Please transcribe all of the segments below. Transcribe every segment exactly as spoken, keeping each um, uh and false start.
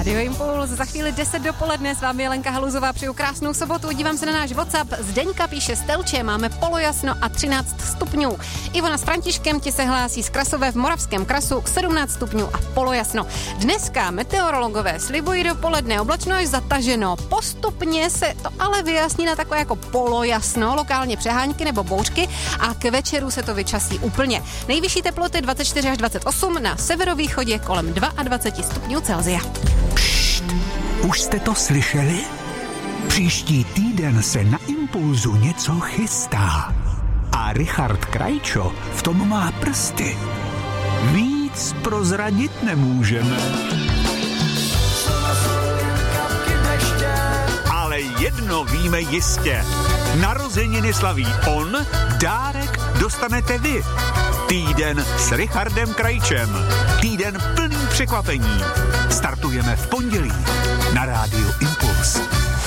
Rádio Impuls, za chvíli deset dopoledne, s vámi je Lenka Haluzová, přeju krásnou sobotu, dívám se na náš WhatsApp, Zdeňka píše Stelče, máme polojasno a třináct stupňů. Ivona s Františkem ti se hlásí z Krasové v Moravském Krasu, sedmnáct stupňů a polojasno. Dneska meteorologové slibují dopoledne oblačno až zataženo, postupně se to ale vyjasní na takové jako polojasno, lokálně přehánky nebo bouřky a k večeru se to vyčasí úplně. Nejvyšší teploty dvacet čtyři až dvacet osm, na severovýchodě kolem dvacet dva stupňů Celsia. Pšt, už jste to slyšeli? Příští týden se na Impulzu něco chystá. A Richard Krajčo v tom má prsty. Víc prozradit nemůžeme. Ale jedno víme jistě. Narozeniny slaví on, dárek dostanete vy. Týden s Richardem Krajčem. Týden plný překvapení. Startujeme v pondělí na Rádiu Impuls.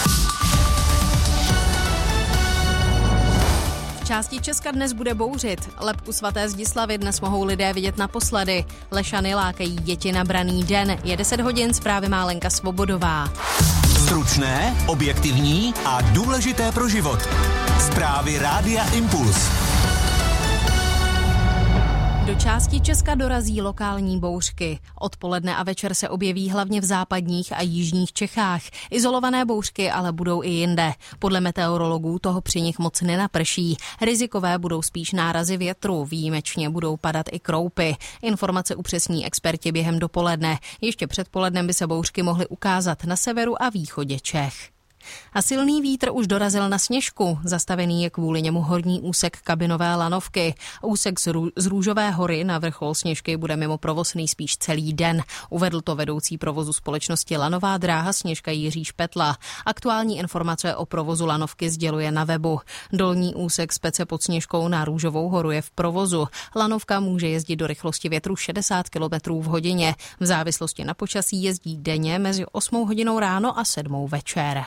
V části Česka dnes bude bouřit. Lebku svaté Zdislavy dnes mohou lidé vidět naposledy. Lešany lákají děti na braný den. Je deset hodin, zprávy má Lenka Svobodová. Stručné, objektivní a důležité pro život. Zprávy Rádia Impuls. Do části Česka dorazí lokální bouřky. Odpoledne a večer se objeví hlavně v západních a jižních Čechách. Izolované bouřky ale budou i jinde. Podle meteorologů toho při nich moc nenaprší. Rizikové budou spíš nárazy větru, výjimečně budou padat i kroupy. Informace upřesní experti během dopoledne. Ještě předpolednem by se bouřky mohly ukázat na severu a východě Čech. A silný vítr už dorazil na Sněžku. Zastavený je kvůli němu horní úsek kabinové lanovky. Úsek z, Rů- z Růžové hory na vrchol Sněžky bude mimo provoz nejspíš celý den. Uvedl to vedoucí provozu společnosti Lanová dráha Sněžka Jiří Špetla. Aktuální informace o provozu lanovky sděluje na webu. Dolní úsek z Pece pod Sněžkou na Růžovou horu je v provozu. Lanovka může jezdit do rychlosti větru šedesát kilometrů v hodině. V závislosti na počasí jezdí denně mezi osmou hodinou ráno a sedmou večer.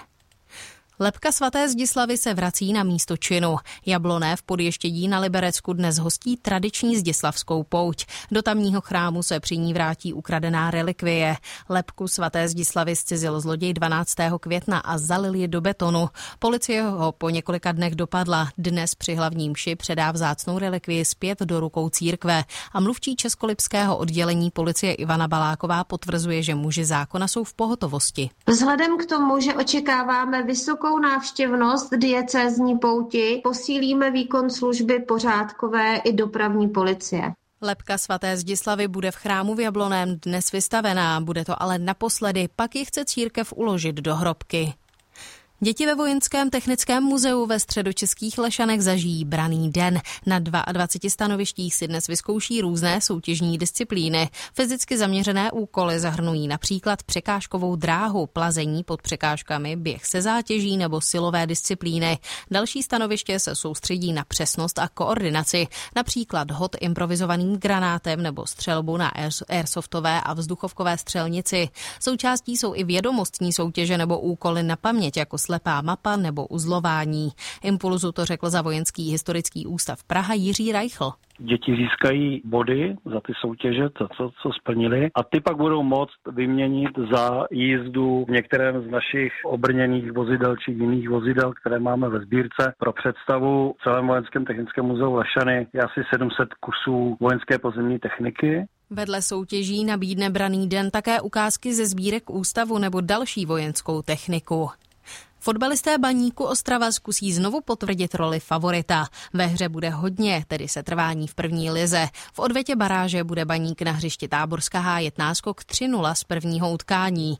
Lebka svaté Zdislavy se vrací na místo činu. Jabloné v Podještědí na Liberecku dnes hostí tradiční zdislavskou pouť. Do tamního chrámu se při ní vrátí ukradená relikvie. Lebku svaté Zdislavy zcizil zloděj dvanáctého května a zalil ji do betonu. Policie ho po několika dnech dopadla. Dnes při hlavní mši předá vzácnou relikvii zpět do rukou církve. A mluvčí českolipského oddělení policie Ivana Baláková potvrzuje, že muži zákona jsou v pohotovosti. Vzhledem k tomu, že očekáváme vysokou návštěvnost diecézní pouti, posílíme výkon služby pořádkové i dopravní policie. Lebka svaté Zdislavy bude v chrámu v Jabloném dnes vystavená, bude to ale naposledy, pak ji chce církev uložit do hrobky. Děti ve Vojenském technickém muzeu ve středočeských Lešanech zažijí braný den. Na dvaceti dvou stanovištích si dnes vyzkouší různé soutěžní disciplíny. Fyzicky zaměřené úkoly zahrnují například překážkovou dráhu, plazení pod překážkami, běh se zátěží nebo silové disciplíny. Další stanoviště se soustředí na přesnost a koordinaci, například hod improvizovaným granátem nebo střelbu na airsoftové a vzduchovkové střelnici. Součástí jsou i vědomostní soutěže nebo úkoly na paměť, jako slepá mapa nebo uzlování. Impulzu to řekl za Vojenský historický ústav Praha Jiří Reichl. Děti získají body za ty soutěže, to, co, co splnili, a ty pak budou moct vyměnit za jízdu v některém z našich obrněných vozidel či jiných vozidel, které máme ve sbírce. Pro představu v celém Vojenském technickém muzeu Lešany je asi sedm set kusů vojenské pozemní techniky. Vedle soutěží nabídne braný den také ukázky ze sbírek ústavu nebo další vojenskou techniku. Fotbalisté Baníku Ostrava zkusí znovu potvrdit roli favorita. Ve hře bude hodně, tedy setrvání v první lize. V odvetě baráže bude Baník na hřišti Táborská hájet náskok tři nula z prvního utkání.